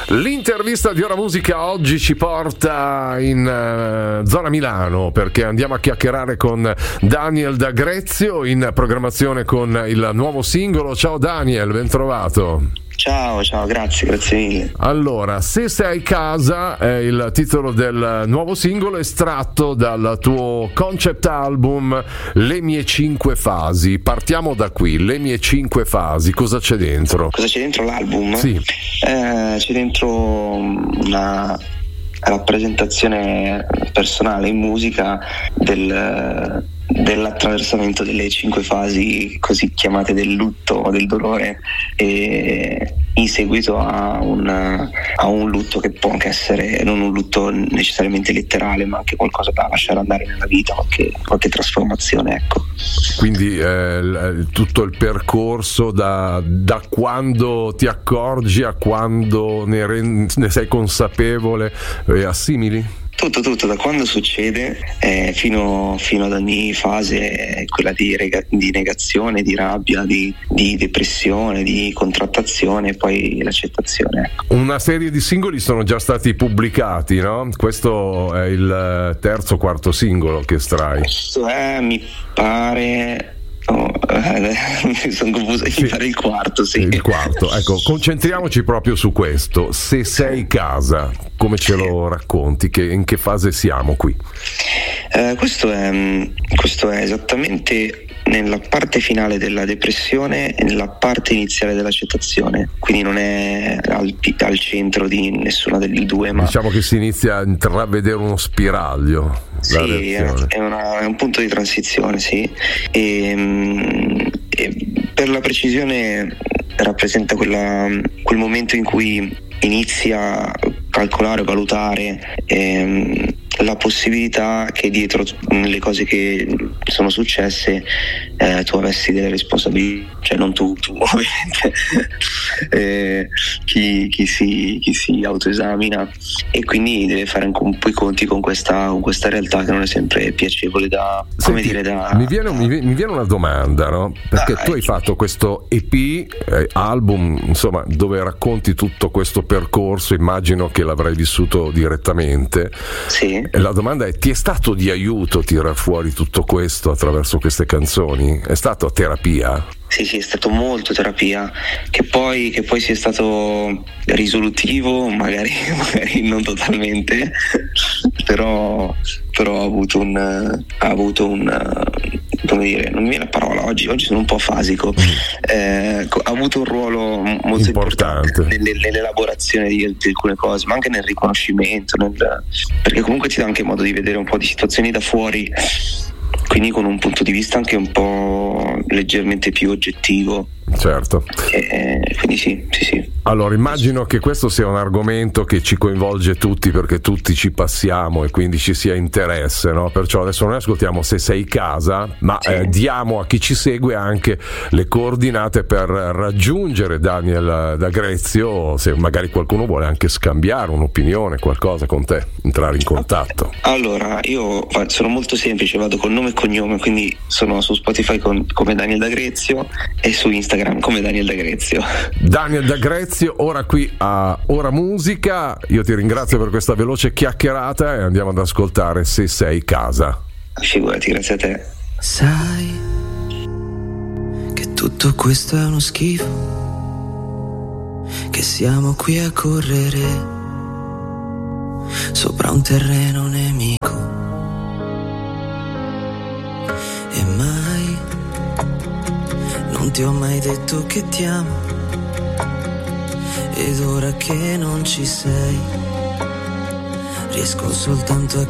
L'intervista di Ora Musica oggi ci porta in zona Milano, perché andiamo a chiacchierare con Daniel D'Agrezio, in programmazione con il nuovo singolo. Ciao Daniel, ben trovato. Ciao, grazie mille. Allora, Se sei casa è il titolo del nuovo singolo estratto dal tuo concept album Le mie 5 fasi. Partiamo da qui, Le mie 5 fasi, cosa c'è dentro? Cosa c'è dentro l'album? Sì. C'è dentro una rappresentazione personale in musica dell'attraversamento delle 5 fasi così chiamate del lutto o del dolore, e in seguito a un lutto che può anche essere non un lutto necessariamente letterale, ma anche qualcosa da lasciare andare nella vita, qualche trasformazione, ecco. Quindi tutto il percorso da quando ti accorgi a quando ne sei consapevole e assimili? Tutto, da quando succede fino ad ogni fase, quella di negazione, di rabbia, di depressione, di contrattazione e poi l'accettazione. Una serie di singoli sono già stati pubblicati, no? Questo è il terzo o quarto singolo che estrai. Questo è, mi pare... mi sono confuso, mi pare il quarto, sì. Il quarto, ecco, concentriamoci proprio su questo. Se sei casa, come ce lo racconti? In che fase siamo qui? Questo è esattamente nella parte finale della depressione e nella parte iniziale dell'accettazione, quindi non è al centro di nessuna delle due, ma diciamo che si inizia a intravedere uno spiraglio. Sì, è un punto di transizione, sì, e per la precisione rappresenta quel momento in cui inizi a calcolare, valutare la possibilità che dietro le cose che sono successe tu avessi delle responsabilità, cioè non tu ovviamente, chi si autoesamina, e quindi deve fare anche un po' i conti con questa realtà che non è sempre piacevole da, come dire, da... Mi viene una domanda, no? Perché tu hai fatto questo EP, album, insomma, dove racconti tutto questo percorso, immagino che l'avrai vissuto direttamente. Sì. E la domanda è: ti è stato di aiuto tirar fuori tutto questo attraverso queste canzoni? È stato terapia? Sì, è stato molto terapia, che poi sia stato risolutivo, magari non totalmente, però ha avuto un come dire, non mi viene la parola, oggi sono un po' afasico, ha avuto un ruolo molto importante nell'elaborazione di alcune cose, ma anche nel riconoscimento, perché comunque ti dà anche modo di vedere un po' di situazioni da fuori, quindi con un punto di vista anche un po' leggermente più oggettivo. Certo. Quindi sì. Allora, immagino che questo sia un argomento che ci coinvolge tutti, perché tutti ci passiamo e quindi ci sia interesse, no? Perciò adesso noi ascoltiamo Se sei casa, ma sì, diamo a chi ci segue anche le coordinate per raggiungere Daniel D'Agrezio, se magari qualcuno vuole anche scambiare un'opinione, qualcosa con te, entrare in contatto. Allora, io sono molto semplice, vado con nome e cognome, quindi sono su Spotify come Daniel D'Agrezio e su Instagram come Daniel D'Agrezio. Daniel D'Agrezio, ora qui a Ora Musica. Io ti ringrazio per questa veloce chiacchierata e andiamo ad ascoltare Se sei casa. Figurati, grazie a te. Sai che tutto questo è uno schifo, che siamo qui a correre sopra un terreno nemico, e mai, non ti ho mai detto che ti amo, ed ora che non ci sei riesco soltanto a